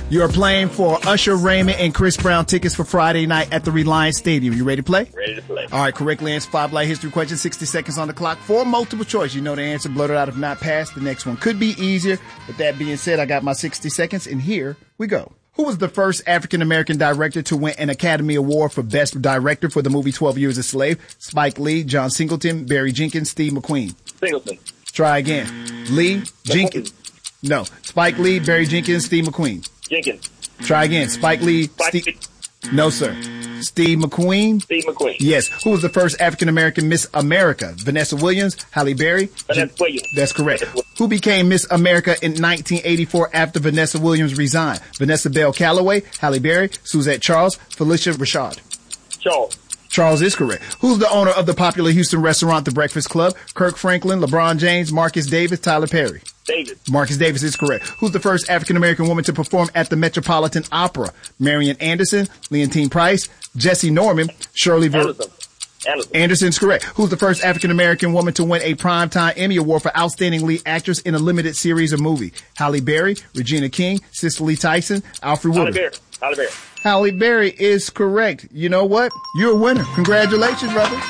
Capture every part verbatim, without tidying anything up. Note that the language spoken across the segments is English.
You're playing for Usher Raymond and Chris Brown tickets for Friday night at the Reliance Stadium. You ready to play? Ready to play. All right, correctly answer five light history questions, sixty seconds on the clock. For multiple choice, you know the answer, blurt it out. If not, pass. The next one could be easier. With that being said, I got my sixty seconds, and here we go. Who was the first African-American director to win an Academy Award for Best Director for the movie twelve Years a Slave? Spike Lee, John Singleton, Barry Jenkins, Steve McQueen. Singleton. Try again. Lee, Jenkins. No. Spike Lee, Barry Jenkins, Steve McQueen. Jenkins. Try again. Spike Lee. Spike Steve. No, sir. Steve McQueen. Steve McQueen. Yes. Who was the first African-American Miss America? Vanessa Williams, Halle Berry. Vanessa Williams. That's correct. Who became Miss America in nineteen eighty-four after Vanessa Williams resigned? Vanessa Bell Calloway, Halle Berry, Suzette Charles, Felicia Rashad. Charles. Charles is correct. Who's the owner of the popular Houston restaurant, The Breakfast Club? Kirk Franklin, LeBron James, Marcus Davis, Tyler Perry. Davis. Marcus Davis is correct. Who's the first African-American woman to perform at the Metropolitan Opera? Marian Anderson, Leontine Price, Jesse Norman, Shirley Ver- Anderson. Anderson. Anderson's correct. Who's the first African-American woman to win a Primetime Emmy Award for Outstanding Lead Actress in a Limited Series or Movie? Halle Berry, Regina King, Cicely Tyson, Alfred Halle Woodard. Berry. Halle Berry. Halle Berry is correct. You know what? You're a winner. Congratulations, brother.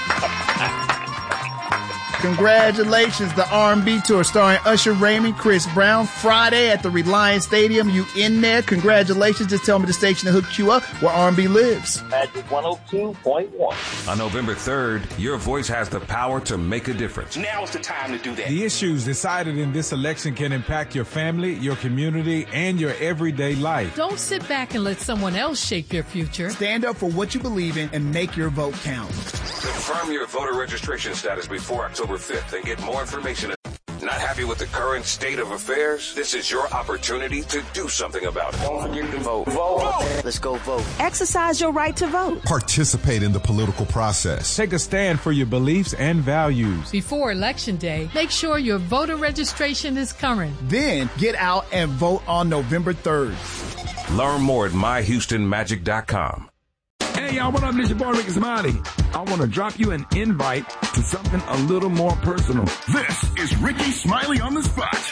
Congratulations. The R and B tour starring Usher Raymond, Chris Brown, Friday at the Reliance Stadium. You in there? Congratulations. Just tell me the station that hooked you up where R and B lives. Magic one oh two point one. On November third, your voice has the power to make a difference. Now's the time to do that. The issues decided in this election can impact your family, your community, and your everyday life. Don't sit back and let someone else shape your future. Stand up for what you believe in and make your vote count. Confirm your voter registration status before October fifth and get more information. Not happy with the current state of affairs? This is your opportunity to do something about it. Don't forget to vote. Vote. vote. Let's go vote. Exercise your right to vote. Participate in the political process. Take a stand for your beliefs and values. Before Election Day, make sure your voter registration is current. Then get out and vote on November third. Learn more at my houston magic dot com. Hey, y'all, what up? This your boy, Ricky Smiley. I want to drop you an invite to something a little more personal. This is Ricky Smiley on the Spot.